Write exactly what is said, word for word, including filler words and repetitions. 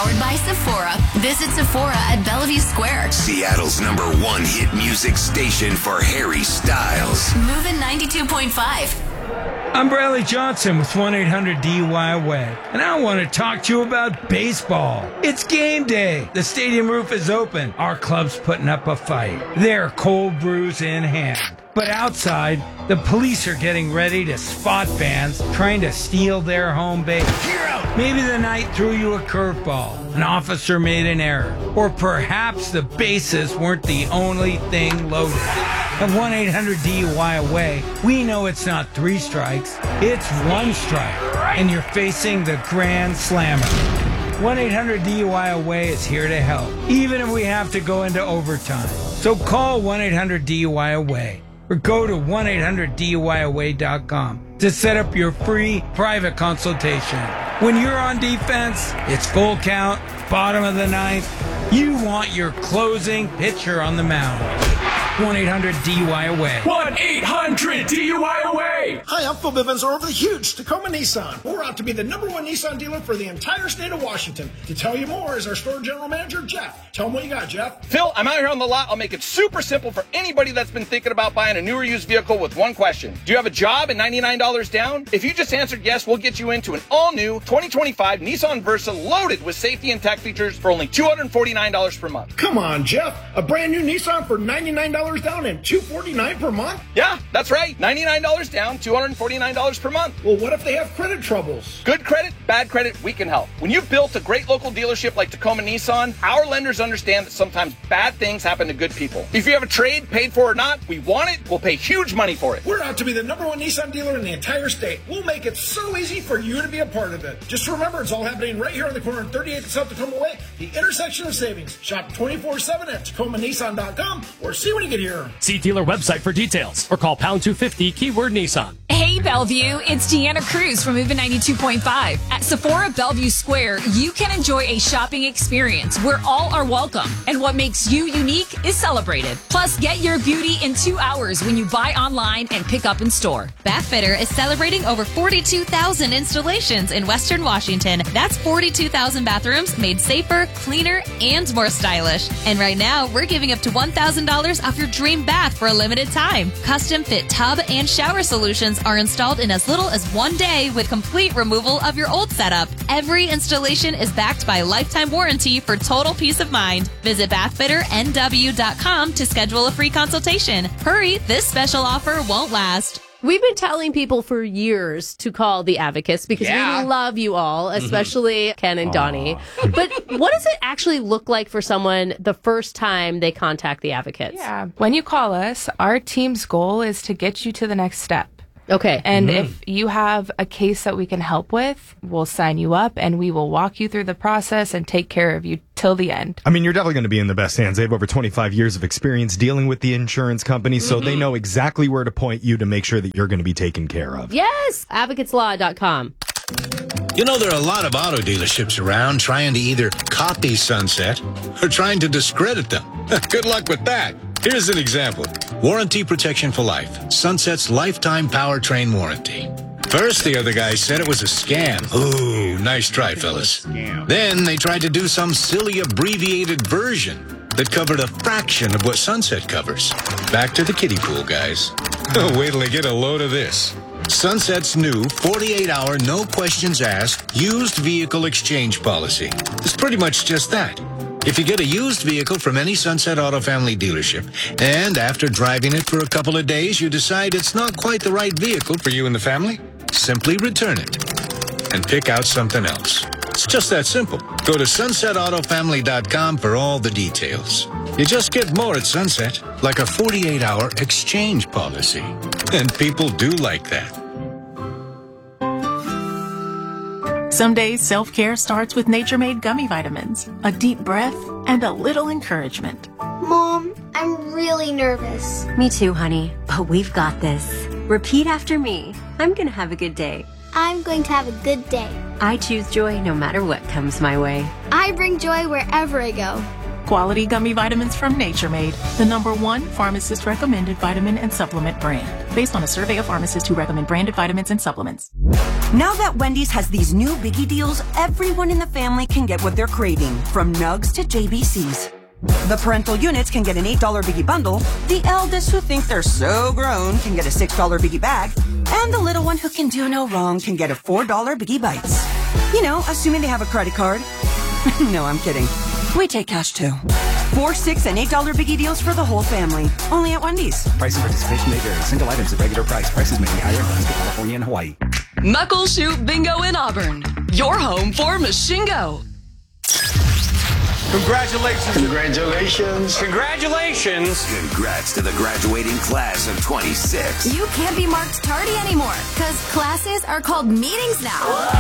Powered by Sephora. Visit Sephora at Bellevue Square. Seattle's number one hit music station for Harry Styles. Moving ninety-two point five. I'm Bradley Johnson with one eight hundred D U I Away, and I want to talk to you about baseball. It's game day. The stadium roof is open. Our club's putting up a fight. They're cold brews in hand. But outside, the police are getting ready to spot fans trying to steal their home base. Maybe the night threw you a curveball. An officer made an error. Or perhaps the bases weren't the only thing loaded. At one eight hundred D U I Away, we know it's not three strikes, it's one strike, and you're facing the Grand Slammer. one eight hundred D U I Away is here to help, even if we have to go into overtime. So call one eight hundred D U I Away or go to one eight hundred D U I away dot com to set up your free private consultation. When you're on defense, it's full count, bottom of the ninth. You want your closing pitcher on the mound. one eight hundred D U I Away. one eight hundred D U I Away. Hi, I'm Phil Bivens over the huge Tacoma Nissan. We're out to be the number one Nissan dealer for the entire state of Washington. To tell you more is our store general manager, Jeff. Tell him what you got, Jeff. Phil, I'm out here on the lot. I'll make it super simple for anybody that's been thinking about buying a new or used vehicle with one question. Do you have a job and ninety-nine dollars down? If you just answered yes, we'll get you into an all-new twenty twenty-five Nissan Versa loaded with safety and tech features for only two hundred forty-nine dollars per month. Come on, Jeff. A brand new Nissan for ninety-nine dollars down and two hundred forty-nine dollars per month? Yeah, that's right. ninety-nine dollars down, two hundred forty-nine dollars per month. Well, what if they have credit troubles? Good credit, bad credit, we can help. When you've built a great local dealership like Tacoma Nissan, our lenders understand that sometimes bad things happen to good people. If you have a trade, paid for or not, we want it, we'll pay huge money for it. We're out to be the number one Nissan dealer in the entire state. We'll make it so easy for you to be a part of it. Just remember, it's all happening right here on the corner of thirty-eighth and South Tacoma Way, the intersection of savings. Shop twenty-four seven at Tacoma Nissan dot com or see when you get here. See dealer website for details or call pound two fifty keyword Nissan. Hey Bellevue, it's Deanna Cruz from Moving ninety-two point five. At Sephora Bellevue Square, you can enjoy a shopping experience where all are welcome, and what makes you unique is celebrated. Plus, get your beauty in two hours when you buy online and pick up in store. Bathfitter is celebrating over forty-two thousand installations in Western Washington. That's forty-two thousand bathrooms made safer, cleaner, and more stylish. And right now, we're giving up to one thousand dollars off your dream bath for a limited time. Custom fit tub and shower solutions are installed in as little as one day with complete removal of your old setup. Every installation is backed by a lifetime warranty for total peace of mind. Visit bathfitter N W dot com to schedule a free consultation. Hurry, this special offer won't last. We've been telling people for years to call the Advocates because Yeah. we love you all, especially mm-hmm. Ken and Donnie. But what does it actually look like for someone the first time they contact the Advocates? Yeah. When you call us, our team's goal is to get you to the next step. Okay. And mm-hmm. if you have a case that we can help with, we'll sign you up and we will walk you through the process and take care of you till the end. I mean, you're definitely going to be in the best hands. They have over twenty-five years of experience dealing with the insurance company, so mm-hmm. they know exactly where to point you to make sure that you're going to be taken care of. Yes. advocates law dot com. You know, there are a lot of auto dealerships around trying to either copy Sunset or trying to discredit them. Good luck with that. Here's an example. Warranty protection for life. Sunset's lifetime powertrain warranty. First, the other guy said it was a scam. Ooh, nice try, fellas. Then they tried to do some silly abbreviated version that covered a fraction of what Sunset covers. Back to the kiddie pool, guys. Wait till they get a load of this. Sunset's new forty-eight hour, no questions asked, used vehicle exchange policy. It's pretty much just that. If you get a used vehicle from any Sunset Auto Family dealership, and after driving it for a couple of days, you decide it's not quite the right vehicle for you and the family, simply return it and pick out something else. It's just that simple. Go to sunset auto family dot com for all the details. You just get more at Sunset, like a forty-eight hour exchange policy. And people do like that. Some days, self-care starts with Nature-Made gummy vitamins, a deep breath, and a little encouragement. Mom, I'm really nervous. Me too, honey, but we've got this. Repeat after me. I'm gonna have a good day. I'm going to have a good day. I choose joy no matter what comes my way. I bring joy wherever I go. Quality gummy vitamins from Nature Made, the number one pharmacist-recommended vitamin and supplement brand, based on a survey of pharmacists who recommend branded vitamins and supplements. Now that Wendy's has these new biggie deals, everyone in the family can get what they're craving, from nugs to J B Cs. The parental units can get an eight dollar biggie bundle, the eldest who think they're so grown can get a six dollar biggie bag, and the little one who can do no wrong can get a four dollar biggie bites. You know, assuming they have a credit card. No, I'm kidding. We take cash too. Four, six, and eight dollar biggie deals for the whole family. Only at Wendy's. Price and participation may vary. Single items at regular price. Prices may be higher in Alaska, California, and Hawaii. Knuckle Shoot Bingo in Auburn. Your home for Machingo. Congratulations. Congratulations. Congratulations. Congrats to the graduating class of twenty-six. You can't be marked tardy anymore, because classes are called meetings now.